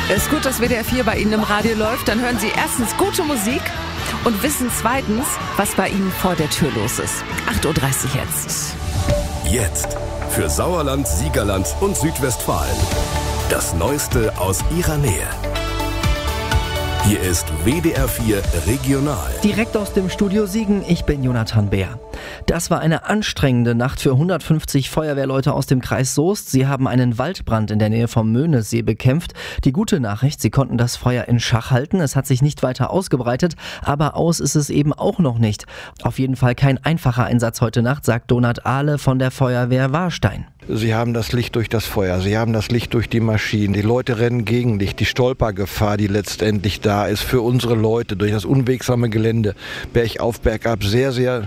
Es ist gut, dass WDR 4 bei Ihnen im Radio läuft. Dann hören Sie erstens gute Musik und wissen zweitens, was bei Ihnen vor der Tür los ist. 8.30 Uhr jetzt. Jetzt für Sauerland, Siegerland und Südwestfalen. Das Neueste aus Ihrer Nähe. Hier ist WDR 4 Regional. Direkt aus dem Studio Siegen, ich bin Jonathan Bär. Das war eine anstrengende Nacht für 150 Feuerwehrleute aus dem Kreis Soest. Sie haben einen Waldbrand in der Nähe vom Möhnesee bekämpft. Die gute Nachricht, sie konnten das Feuer in Schach halten. Es hat sich nicht weiter ausgebreitet, aber aus ist es eben auch noch nicht. Auf jeden Fall kein einfacher Einsatz heute Nacht, sagt Donat Ahle von der Feuerwehr Warstein. Sie haben das Licht durch das Feuer, Sie haben das Licht durch die Maschinen, die Leute rennen gegen Licht, die Stolpergefahr, die letztendlich da ist für unsere Leute durch das unwegsame Gelände, bergauf, bergab, sehr, sehr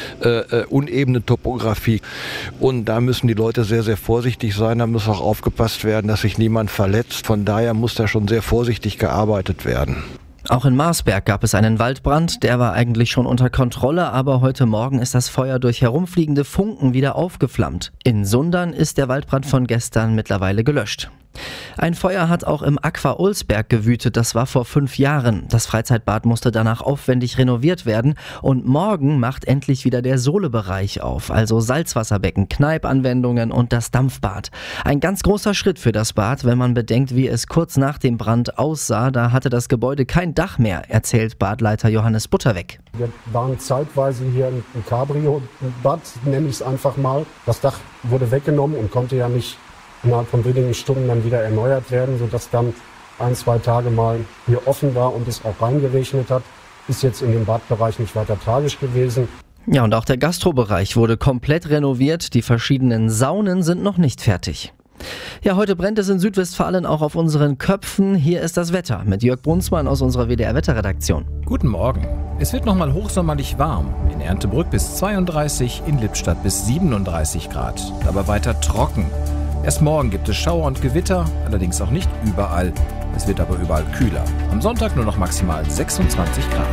unebene Topografie. Und da müssen die Leute sehr, sehr vorsichtig sein, da muss auch aufgepasst werden, dass sich niemand verletzt. Von daher muss da schon sehr vorsichtig gearbeitet werden. Auch in Marsberg gab es einen Waldbrand, der war eigentlich schon unter Kontrolle, aber heute Morgen ist das Feuer durch herumfliegende Funken wieder aufgeflammt. In Sundern ist der Waldbrand von gestern mittlerweile gelöscht. Ein Feuer hat auch im Aqua Olsberg gewütet, das war vor 5 Jahren. Das Freizeitbad musste danach aufwendig renoviert werden und morgen macht endlich wieder der Sohle-Bereich auf, also Salzwasserbecken, Kneipanwendungen und das Dampfbad. Ein ganz großer Schritt für das Bad, wenn man bedenkt, wie es kurz nach dem Brand aussah. Da hatte das Gebäude kein Dach mehr, erzählt Badleiter Johannes Butterweg. Wir waren zeitweise hier ein Cabrio-Bad, nenne ich es einfach mal. Das Dach wurde weggenommen und konnte ja nicht innerhalb von wenigen Stunden dann wieder erneuert werden, sodass dann 1-2 Tage mal hier offen war und es auch reingeregnet hat. Ist jetzt in dem Badbereich nicht weiter tragisch gewesen. Ja, und auch der Gastrobereich wurde komplett renoviert. Die verschiedenen Saunen sind noch nicht fertig. Ja, heute brennt es in Südwestfalen auch auf unseren Köpfen. Hier ist das Wetter mit Jörg Brunsmann aus unserer WDR-Wetterredaktion. Guten Morgen. Es wird nochmal hochsommerlich warm. In Erndtebrück bis 32, in Lippstadt bis 37 Grad. Dabei weiter trocken. Erst morgen gibt es Schauer und Gewitter, allerdings auch nicht überall. Es wird aber überall kühler. Am Sonntag nur noch maximal 26 Grad.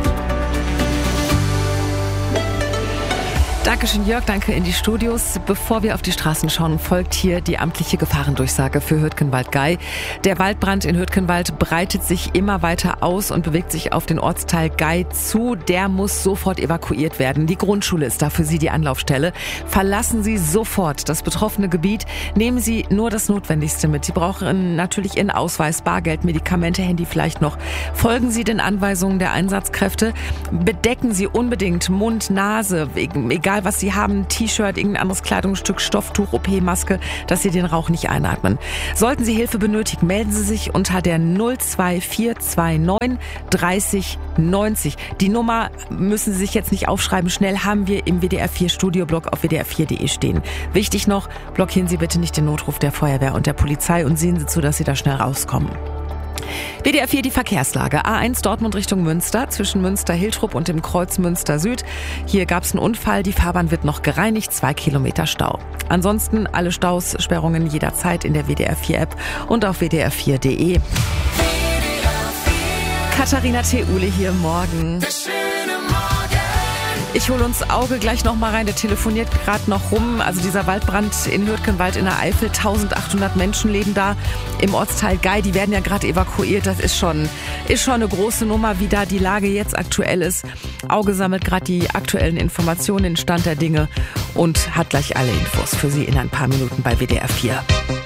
Dankeschön, Jörg, danke in die Studios. Bevor wir auf die Straßen schauen, folgt hier die amtliche Gefahrendurchsage für Hürtgenwald-Gey. Der Waldbrand in Hürtgenwald breitet sich immer weiter aus und bewegt sich auf den Ortsteil Gey zu. Der muss sofort evakuiert werden. Die Grundschule ist da für Sie die Anlaufstelle. Verlassen Sie sofort das betroffene Gebiet. Nehmen Sie nur das Notwendigste mit. Sie brauchen natürlich Ihren Ausweis, Bargeld, Medikamente, Handy vielleicht noch. Folgen Sie den Anweisungen der Einsatzkräfte. Bedecken Sie unbedingt Mund, Nase, egal was Sie haben, T-Shirt, irgendein anderes Kleidungsstück, Stofftuch, OP-Maske, dass Sie den Rauch nicht einatmen. Sollten Sie Hilfe benötigen, melden Sie sich unter der 02429 30 90. Die Nummer müssen Sie sich jetzt nicht aufschreiben. Schnell haben wir im WDR 4 Studioblog auf wdr4.de stehen. Wichtig noch, blockieren Sie bitte nicht den Notruf der Feuerwehr und der Polizei und sehen Sie zu, dass Sie da schnell rauskommen. WDR 4 die Verkehrslage. A1 Dortmund Richtung Münster, zwischen Münster-Hiltrup und dem Kreuz Münster Süd. Hier gab es einen Unfall, die Fahrbahn wird noch gereinigt, 2 Kilometer Stau. Ansonsten alle Staussperrungen jederzeit in der WDR 4 App und auf wdr4.de. Katharina Theule hier morgen. Ich hole uns Auge gleich noch mal rein, der telefoniert gerade noch rum. Also dieser Waldbrand in Hürtgenwald in der Eifel, 1800 Menschen leben da im Ortsteil Gey. Die werden ja gerade evakuiert, das ist schon eine große Nummer, wie da die Lage jetzt aktuell ist. Auge sammelt gerade die aktuellen Informationen, den Stand der Dinge und hat gleich alle Infos für Sie in ein paar Minuten bei WDR 4.